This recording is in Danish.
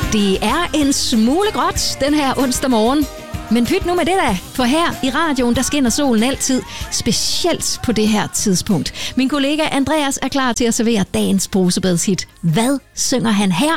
Det er en smule gråt den her onsdag morgen. Men pyt nu med det da, for her i radioen, der skinner solen altid, specielt på det her tidspunkt. Min kollega Andreas er klar til at servere dagens brusebadshit. Hvad synger han her?